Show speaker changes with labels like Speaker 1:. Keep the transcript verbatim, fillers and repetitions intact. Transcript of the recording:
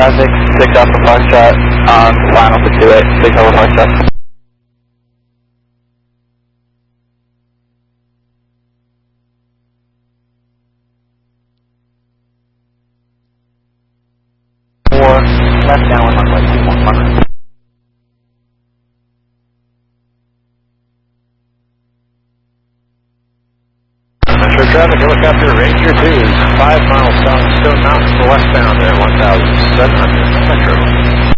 Speaker 1: traffic, six Alpha Foxtrot on final for two eight, six Alpha Foxtrot. Four, left down one runway two one one.
Speaker 2: Metro traffic, helicopter Ranger two is five miles south Stone Mountain for westbound at one thousand seven hundred Metro.